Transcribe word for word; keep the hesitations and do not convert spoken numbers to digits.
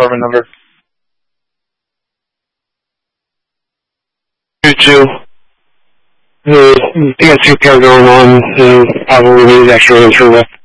department number? Two two. Uh, I got two pair going on, and probably need extra hands for lift.